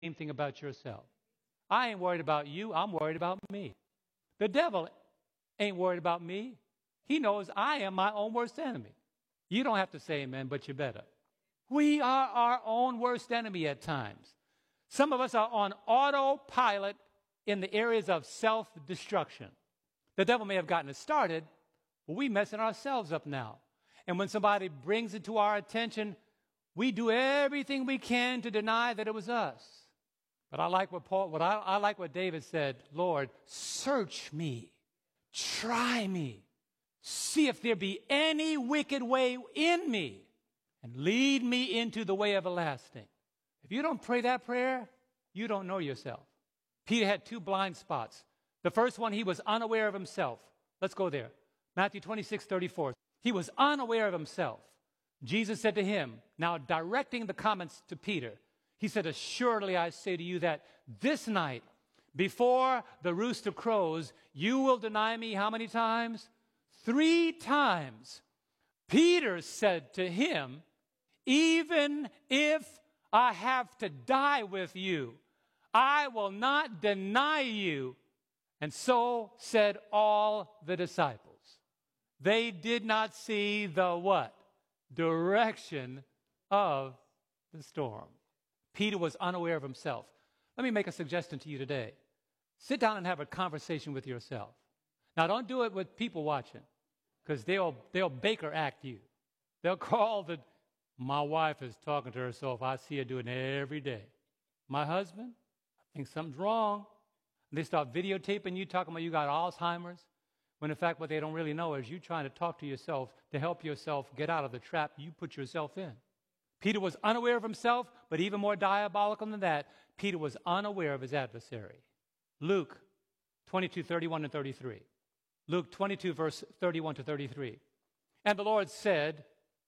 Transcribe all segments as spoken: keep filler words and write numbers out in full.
same thing about yourself. I ain't worried about you. I'm worried about me. The devil ain't worried about me. He knows I am my own worst enemy. You don't have to say amen, but you better. We are our own worst enemy at times. Some of us are on autopilot in the areas of self-destruction. The devil may have gotten us started, but we messing ourselves up now. And when somebody brings it to our attention, we do everything we can to deny that it was us. But I like what Paul, what I, I like what David said, Lord, search me, try me, see if there be any wicked way in me, and lead me into the way everlasting. If you don't pray that prayer, you don't know yourself. Peter had two blind spots. The first one, he was unaware of himself. Let's go there. Matthew twenty-six, thirty-four. He was unaware of himself. Jesus said to him, now directing the comments to Peter, he said, assuredly I say to you that this night, before the rooster crows, you will deny me how many times? Three times. Peter said to him, even if I have to die with you, I will not deny you. And so said all the disciples. They did not see the what? Direction of the storm. Peter was unaware of himself. Let me make a suggestion to you today. Sit down and have a conversation with yourself. Now, don't do it with people watching, because they'll, they'll Baker act you. They'll call the, my wife is talking to herself. I see her doing it every day. My husband, I think something's wrong. And they start videotaping you, talking about you got Alzheimer's, when in fact what they don't really know is you trying to talk to yourself to help yourself get out of the trap you put yourself in. Peter was unaware of himself, but even more diabolical than that, Peter was unaware of his adversary. Luke twenty-two, thirty-one and thirty-three. Luke twenty-two, verse thirty-one to thirty-three. And the Lord said,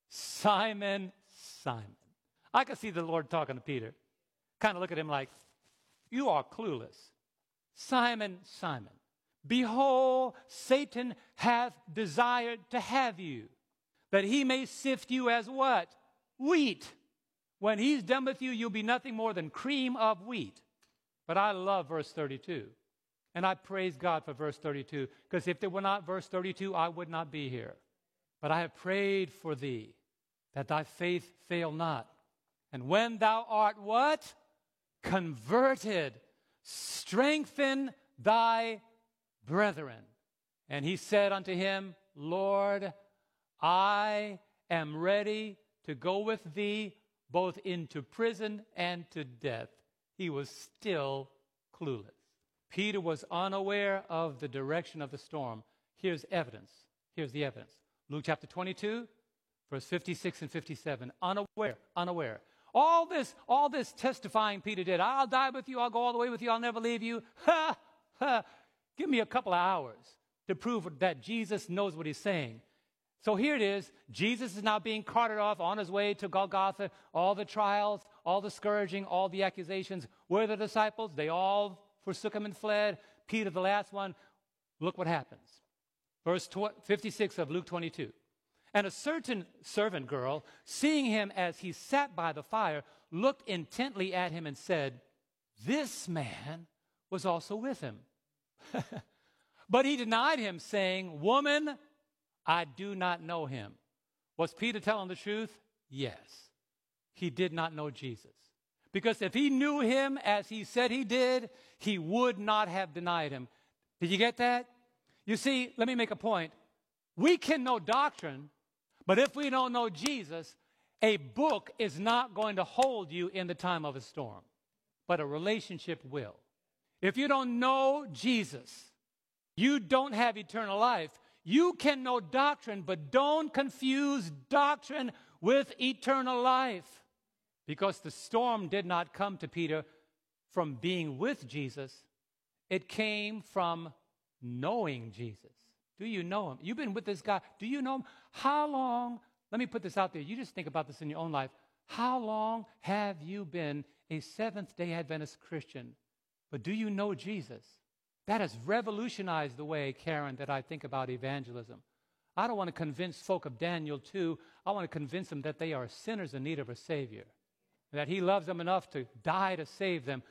Simon, Simon. I could see the Lord talking to Peter. Kind of look at him like, you are clueless. Simon, Simon, behold, Satan hath desired to have you, that he may sift you as what? Wheat. When he's done with you, you'll be nothing more than cream of wheat. But I love verse thirty-two. And I praise God for verse thirty-two, because if there were not verse thirty-two, I would not be here. But I have prayed for thee, that thy faith fail not. And when thou art what? Converted, strengthen thy brethren. And he said unto him, Lord, I am ready to go with thee both into prison and to death. He was still clueless. Peter was unaware of the direction of the storm. Here's evidence. Here's the evidence. Luke chapter twenty-two, verse fifty-six and fifty-seven. Unaware, unaware. All this, all this testifying Peter did. I'll die with you. I'll go all the way with you. I'll never leave you. Ha, ha. Give me a couple of hours to prove that Jesus knows what he's saying. So here it is. Jesus is now being carted off on his way to Golgotha. All the trials, all the scourging, all the accusations. Where are the disciples? They all forsook him and fled. Peter, the last one. Look what happens. Verse fifty-six of Luke twenty-two. And a certain servant girl, seeing him as he sat by the fire, looked intently at him and said, this man was also with him. But he denied him, saying, woman, I do not know him. Was Peter telling the truth? Yes. He did not know Jesus. Because if he knew him as he said he did, he would not have denied him. Did you get that? You see, let me make a point. We can know doctrine, but if we don't know Jesus, a book is not going to hold you in the time of a storm, but a relationship will. If you don't know Jesus, you don't have eternal life. You can know doctrine, but don't confuse doctrine with eternal life. Because the storm did not come to Peter from being with Jesus. It came from knowing Jesus. Do you know him? You've been with this guy. Do you know him? How long? Let me put this out there. You just think about this in your own life. How long have you been a Seventh-day Adventist Christian? But do you know Jesus? That has revolutionized the way, Karen, that I think about evangelism. I don't want to convince folk of Daniel two. I want to convince them that they are sinners in need of a Savior. that he loves them enough to die to save them,